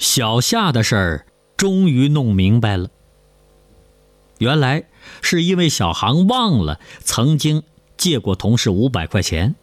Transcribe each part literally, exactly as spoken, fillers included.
小夏的事儿终于弄明白了，原来是因为小航忘了曾经借过同事五百块钱。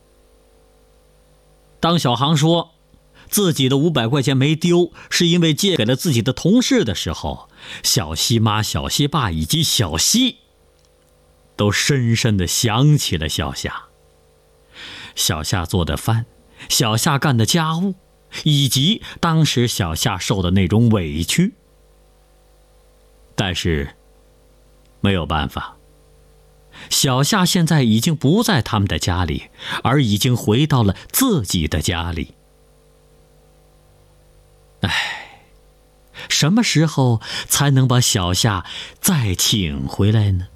当小航说自己的五百块钱没丢，是因为借给了自己的同事的时候，小西妈、小西爸以及小西都深深地想起了小夏。小夏做的饭，小夏干的家务，以及当时小夏受的那种委屈。但是没有办法，小夏现在已经不在他们的家里，而已经回到了自己的家里。唉，什么时候才能把小夏再请回来呢？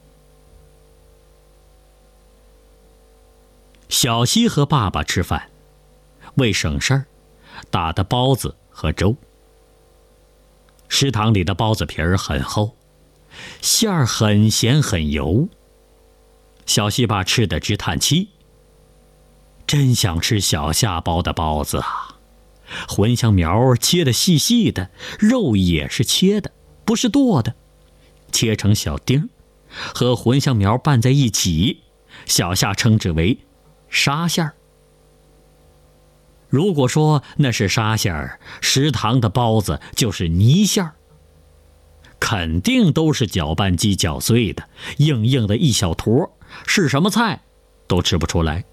小西和爸爸吃饭，为省事儿，打的包子和粥。食堂里的包子皮儿很厚，馅儿很咸很油。小西爸吃得直叹气，真想吃小夏包的包子啊！茴香苗切得细细的，肉也是切的，不是剁的，切成小丁，和茴香苗拌在一起，小夏称之为沙馅儿。如果说那是沙馅儿，食堂的包子就是泥馅儿，肯定都是搅拌机搅碎的，硬硬的一小坨，是什么菜都吃不出来。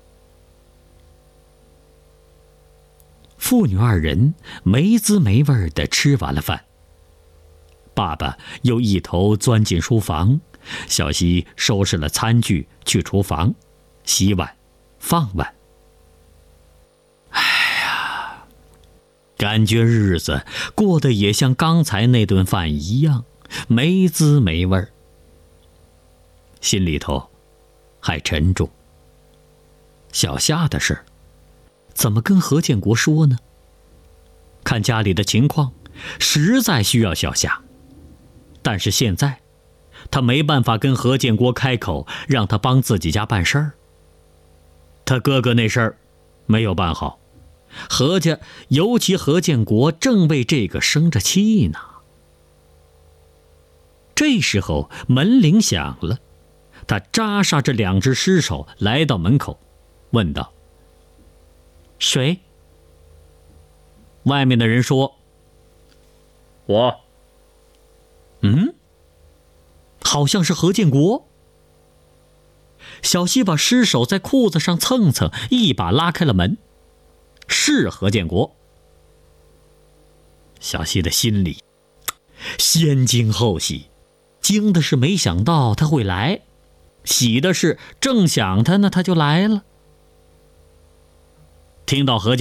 父女二人没滋没味地吃完了饭，爸爸又一头钻进书房，小西收拾了餐具去厨房洗碗放碗。哎呀，感觉日子过得也像刚才那顿饭一样，没滋没味儿，心里头还沉重。小夏的事儿怎么跟何建国说呢？看家里的情况，实在需要小夏，但是现在他没办法跟何建国开口，让他帮自己家办事儿。他哥哥那事儿没有办好，何家尤其何建国正为这个生着气呢。这时候门铃响了，他扎杀着两只尸首来到门口，问道：谁？外面的人说：我。嗯，好像是何建国。小西把尸首在裤子上蹭蹭，一把拉开了门。是何建国。小西的心里先惊后喜，惊的是没想到他会来，喜的是正想他呢，他就来了。听到何